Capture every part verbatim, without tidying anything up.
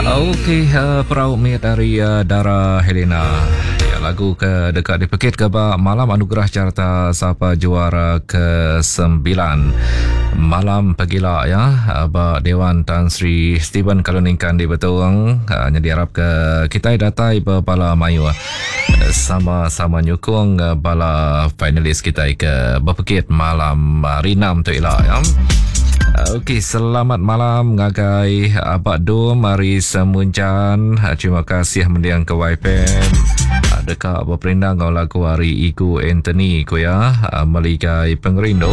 Okey, uh, perahu mit dari uh, Dara Helena. Ya, lagu ke dekat di Pekit ke ba Malam Anugerah Carta Sapa Juara ke sembilan. Malam Pegila ya, ba Dewan Tan Sri Stephen Kaluningkan di Betuang. Uh, nyedi harap ke kita datai ba bala mayu. Uh, sama-sama nyukung uh, bala finalis kita ke Bapekit malam uh, Rinam tu ilah ya. Okey, selamat malam ngagai Abak Do mari semuncan. Terima kasih mendiang ke Y P M. Dekat berperindang kau laku hari Iku Anthony ko ya, meligai pengerindo.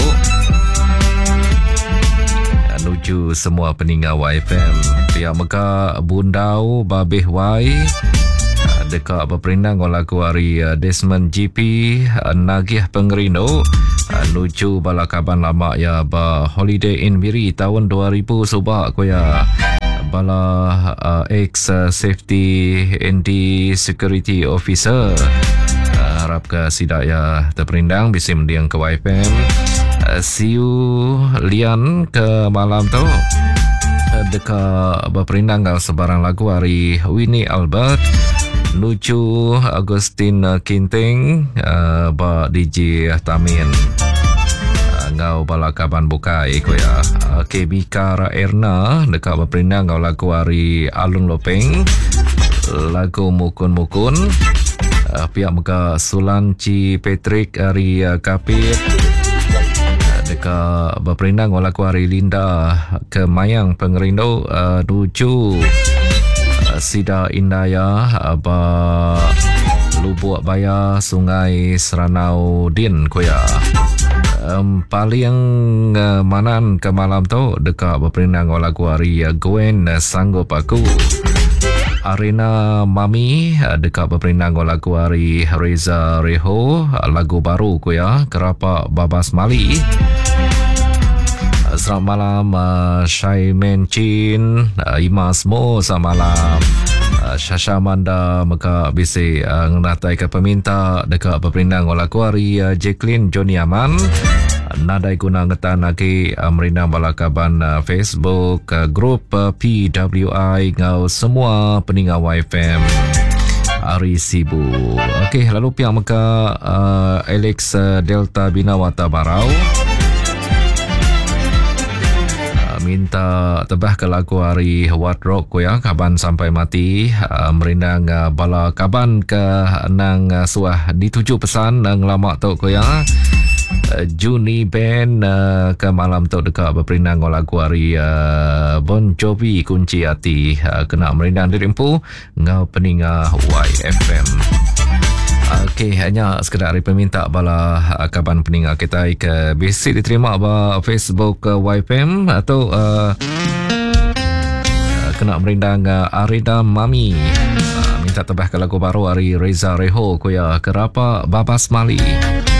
Nuju semua peninggal Y P M. Pihak Mekah Bundau Babih Y. Dekat berperindang kau laku hari Desmond G P Nagih Pengerindo. Nuju balakaban lama ya ba Holiday in Miri tahun dua ribu subak ko ya bala uh, ex uh, safety N D security officer uh, harap ke sidak ya terperindang bisa mendiang ke Y P M. uh, see you Lian ke malam tu uh, dekat berperindang kau sebarang lagu hari Winnie Albert Nuju Agustin Kinting uh, ba D J Tamin uh, ngau balakaban bukai ko ya uh, K B Kara Erna dekat berperindang kau lagu hari Alun Lopeng lagu Mukun-Mukun uh, pihak Mega Sulanci Patrick hari uh, Kapit uh, dekat berperindang kau lagu hari Linda ke Mayang Pengerindo uh, Nuju Sida Indaya apa Lubuk Baya Sungai Seranau Din ko ya. Um, paling uh, manan ke malam tu dekat berperindang lagu hari uh, Gwen uh, Sanggup Aku. Arena Mami uh, dekat berperindang lagu hari Reza Reho uh, lagu baru ko ya Kerapa Babas Mali. Selamat malam uh, Syai Mencin uh, Imas Mo selamat malam uh, Syasha Manda Meka bisi uh, ngenatai ke peminta dekat berperindang oleh kuari uh, Jacqueline Johnny Aman uh, nadai guna ngetan lagi uh, merindang balakaban uh, Facebook uh, grup uh, P W I ngau semua peninggal Y F M Ari Sibu. Okey, lalu pihak Meka uh, Alex uh, Delta Binawata Barau minta tebah ke lagu hari What Rock ko ya kaban sampai mati uh, merindang uh, bala kaban ke nang uh, suah dituju pesan nang lama tu ko ya uh, Juni Band uh, ke malam tu dekat berperindang ko lagu hari uh, Bon Jovi Kunci Hati uh, kena merindang dirimpu ngau peninga Y F M. Okey, hanya sekedar hari peminta bala kaban peninggal kita ke basic diterima ba Facebook uh, Y P M atau uh, uh, kena merindang uh, Arida Mami uh, minta tebah ke lagu baru hari Reza Reho ko ya Kerapa Babas Mali.